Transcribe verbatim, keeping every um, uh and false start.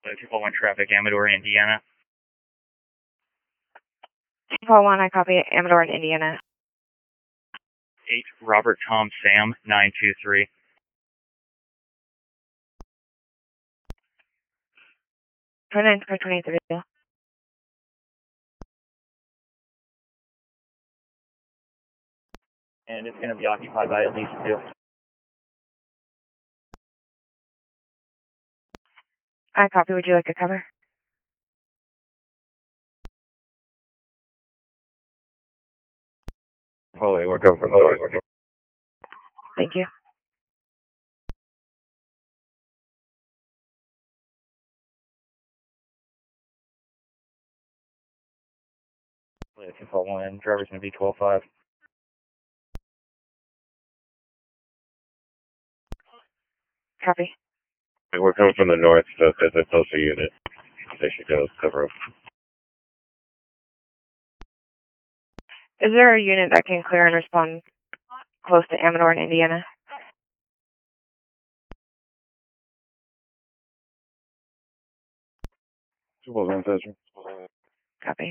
two four one traffic, Amador, Indiana. two four one, I copy Amador in Indiana. eight, Robert Tom Sam, nine two three. twenty-nine for twenty-three. And it's going to be occupied by at least two. I copy. Would you like a cover? Holy, we're going for Holy. Thank you. two four one, driver's going to be twelve five. Copy. We're coming from the north, so if there's a closer unit, they should go cover them. Is there a unit that can clear and respond close to Amador in Indiana? two one one, Copy.